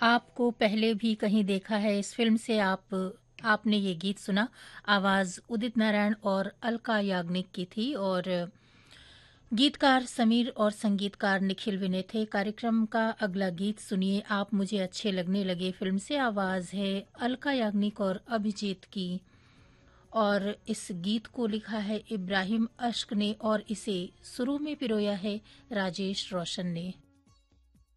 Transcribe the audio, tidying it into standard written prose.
आपको पहले भी कहीं देखा है इस फ़िल्म से आपने ये गीत सुना। आवाज़ उदित नारायण और अलका याग्निक की थी और गीतकार समीर और संगीतकार निखिल विनय थे। कार्यक्रम का अगला गीत सुनिए आप मुझे अच्छे लगने लगे फ़िल्म से। आवाज़ है अलका याग्निक और अभिजीत की और इस गीत को लिखा है इब्राहिम अश्क ने और इसे सुरों में पिरोया है राजेश रोशन ने।